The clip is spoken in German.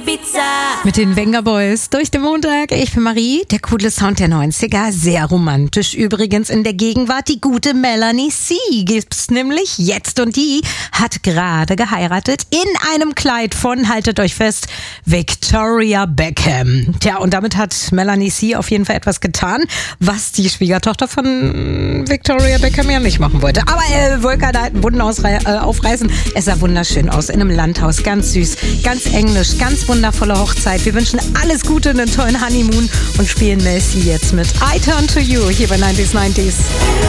Ibiza. Mit den Venga Boys durch den Montag. Ich bin Marie, der coole Sound der 90er. Sehr romantisch übrigens in der Gegenwart. Die gute Melanie C. gibt's nämlich jetzt. Und die hat gerade geheiratet in einem Kleid von, haltet euch fest, Victoria Beckham. Tja, und damit hat Melanie C. auf jeden Fall etwas getan, was die Schwiegertochter von Victoria Beckham ja nicht machen wollte. Aber Volker da einen Wunden aufreißen. Es sah wunderschön aus in einem Landhaus. Ganz süß, ganz englisch, ganz wundervolle Hochzeit. Wir wünschen alles Gute, einen tollen Honeymoon und spielen Mel C jetzt mit I Turn to You hier bei 90s.